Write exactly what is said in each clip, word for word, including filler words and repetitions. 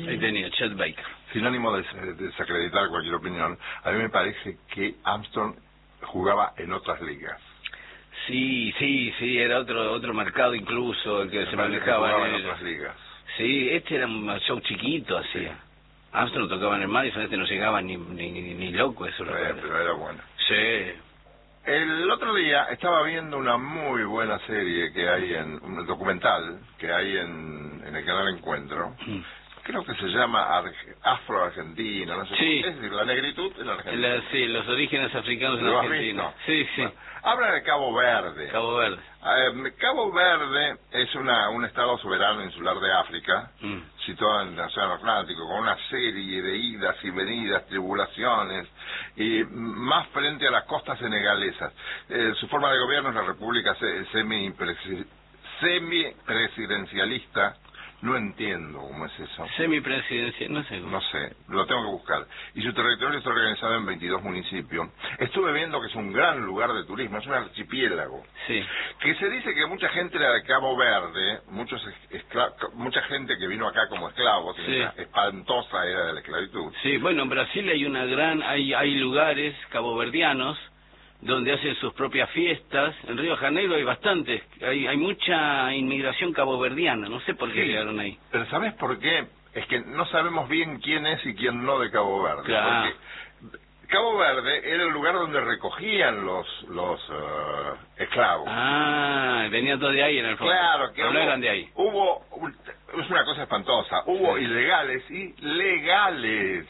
Ahí tenía, Chet Baker. Sin ánimo de, de desacreditar cualquier opinión, a mí me parece que Armstrong jugaba en otras ligas. Sí, sí, sí, era otro otro mercado incluso el que me se manejaba manejaba en, en otras ligas. Sí, este era un show chiquito, hacía. Sí. Armstrong tocaba en el Madison, este no llegaba ni ni, ni, ni loco, eso. Pero, era, pero era bueno. Sí. El otro día estaba viendo una muy buena serie que hay en, un documental que hay en, en el canal Encuentro. Mm. Creo que se llama Afro-Argentina, no sé. Sí. Es decir, la negritud en Argentina. La, sí, los orígenes africanos en ¿Lo Argentina. has visto? Sí, sí. Bueno, habla de Cabo Verde. Cabo Verde. Eh, Cabo Verde es una un estado soberano insular de África, mm. situado en el Océano Atlántico, con una serie de idas y venidas, tribulaciones, y más frente a las costas senegalesas. Eh, su forma de gobierno es la república semi-presidencialista. No entiendo cómo es eso. Semipresidencial, no sé cómo. No sé, lo tengo que buscar. Y su territorio está organizado en veintidós municipios. Estuve viendo que es un gran lugar de turismo, es un archipiélago. Sí. Que se dice que mucha gente era de Cabo Verde, muchos mucha gente que vino acá como esclavos, sí. espantosa era de la esclavitud. Sí, bueno, en Brasil hay una gran, hay hay lugares caboverdianos donde hacen sus propias fiestas. En Río de Janeiro hay bastantes, hay hay mucha inmigración caboverdiana, no sé por qué sí, llegaron ahí. Pero ¿sabes por qué? Es que no sabemos bien quién es y quién no de Cabo Verde. Claro. Porque Cabo Verde era el lugar donde recogían los los uh, esclavos. Ah, venían todos de ahí en el fondo. Claro, que no, hubo, no eran de ahí. Hubo, es una cosa espantosa, hubo sí. ilegales y legales.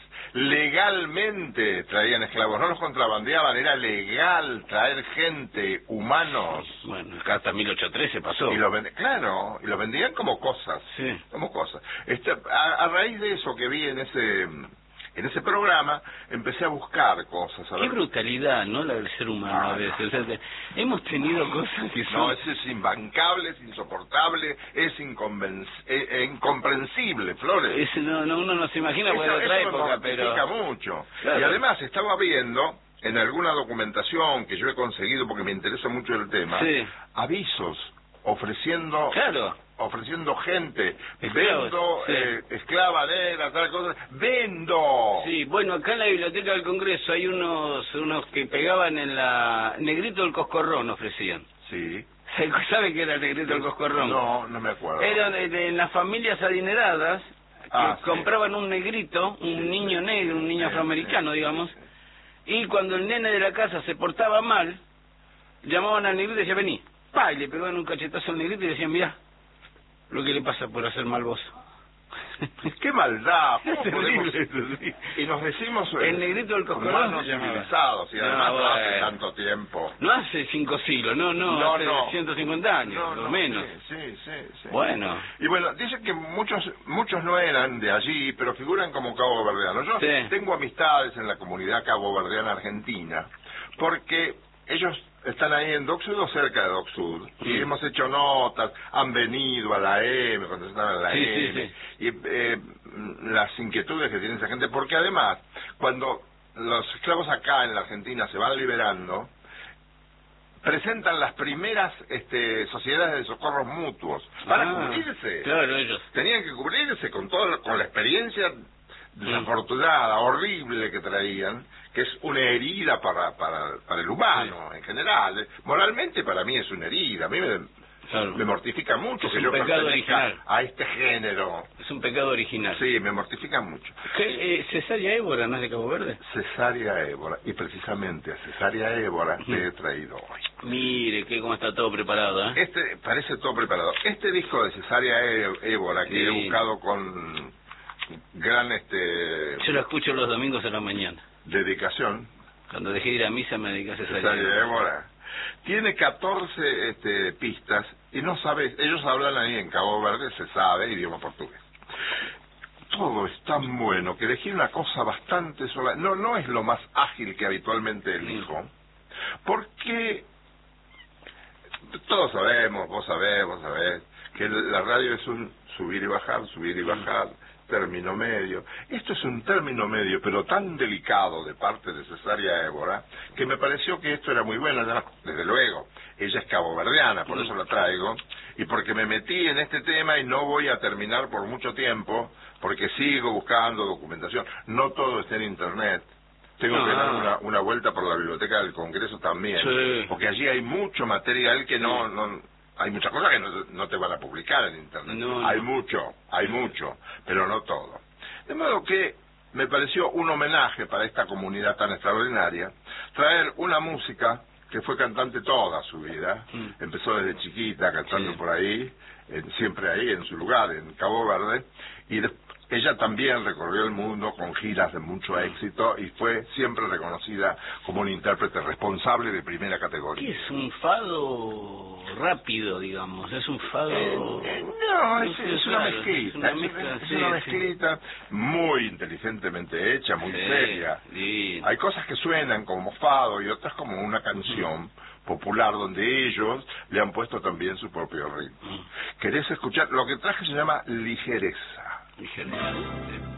Legalmente traían esclavos, no los contrabandeaban, era legal traer gente, humanos. Bueno, acá hasta mil ochocientos trece pasó. Y lo vend... Claro, y lo vendían como cosas, sí. como cosas. Este, a, a raíz de eso que vi en ese en ese programa, empecé a buscar cosas. A Qué ver. brutalidad, ¿no? La del ser humano ah, a veces. No. O sea, te... hemos tenido cosas que son... No, eso es imbancable, es insoportable, es, inconven... es incomprensible, Flores. Es, no, no, uno no se imagina por otra época, me pero... mucho. Claro. Y además estaba viendo, en alguna documentación que yo he conseguido, porque me interesa mucho el tema, sí. avisos ofreciendo... Claro. ofreciendo gente, Esclavos, vendo, sí. eh, esclava negra, tal cosa, vendo. Sí, bueno, acá en la Biblioteca del Congreso hay unos unos que pegaban en la... Negrito del Coscorrón ofrecían. Sí. ¿Sabe qué era el Negrito del Coscorrón? No, no me acuerdo. Eran de, de las familias adineradas que ah, sí. compraban un negrito, un sí, niño negro, un niño sí, afroamericano, sí, digamos, sí. Y cuando el nene de la casa se portaba mal, llamaban al negrito y decían, vení, pa, y le pegaban un cachetazo al negrito y decían, mirá, lo que le pasa por hacer mal vos. ¡Qué maldad! Es terrible eso, sí. Y nos decimos... El negrito del Coscorrón civilizados, y además no, bueno. no hace tanto tiempo. No hace cinco siglos, no, no, no hace no. ciento cincuenta años, no, o no, menos. Sí, sí, sí, sí. Bueno. Y bueno, dicen que muchos muchos no eran de allí, pero figuran como caboverdianos. Yo sí. tengo amistades en la comunidad caboverdiana argentina, porque ellos... están ahí en Dock Sud o cerca de Dock Sud, y mm. hemos hecho notas, han venido a la M, cuando están en la sí, M, sí, sí. y eh, las inquietudes que tiene esa gente, porque además, cuando los esclavos acá en la Argentina se van liberando, presentan las primeras este, sociedades de socorros mutuos, para ah, cubrirse. Claro, ellos. Tenían que cubrirse con todo, con la experiencia desafortunada, mm. horrible que traían, que es una herida para para, para el humano sí. en general. Moralmente para mí es una herida, a mí me, claro. me mortifica mucho es que un yo pecado original a este género. Es un pecado original. Sí, me mortifica mucho. ¿Qué, eh, Cesárea Évora no es de Cabo Verde? Cesárea Évora, y precisamente a Cesárea Évora mm. te he traído hoy. Mire, que cómo está todo preparado, ¿eh? Este, parece todo preparado. Este disco de Cesárea Évora que sí. he buscado con... gran este yo lo escucho los domingos a la mañana, dedicación, cuando dejé de ir a misa me dediqué a Cesárea Évora. Tiene catorce este, pistas y no sabes, ellos hablan ahí en Cabo Verde, se sabe idioma portugués. Todo es tan bueno que elegí una cosa bastante sola, no no es lo más ágil que habitualmente elijo, porque todos sabemos, vos sabés, vos sabés que la radio es un subir y bajar, subir y bajar, término medio. Esto es un término medio, pero tan delicado de parte de Cesárea Évora, que me pareció que esto era muy bueno. Desde luego, ella es caboverdiana, por eso la traigo, y porque me metí en este tema y no voy a terminar por mucho tiempo, porque sigo buscando documentación. No todo está en Internet. Tengo No, que dar no. una, una vuelta por la Biblioteca del Congreso también, Sí. porque allí hay mucho material que no... Sí. no hay muchas cosas que no, no te van a publicar en Internet. No, hay no. mucho, hay mucho, pero no todo. De modo que me pareció un homenaje para esta comunidad tan extraordinaria traer una música que fue cantante toda su vida, Mm. empezó desde chiquita cantando Sí. por ahí, en- siempre ahí en su lugar, en Cabo Verde, y de- ella también recorrió el mundo con giras de mucho éxito y fue siempre reconocida como un intérprete responsable de primera ¿Qué categoría. es un fado rápido, digamos? Es un fado... Eh, eh, no, es, sé, es una raro, mezclita, es una es, mezcla, es sí, una sí. mezclita muy inteligentemente hecha, muy Sí, seria. sí. Hay cosas que suenan como fado y otras como una canción popular donde ellos le han puesto también su propio ritmo. Mm. ¿Querés escuchar? Lo que traje se llama Ligereza. Ligereza.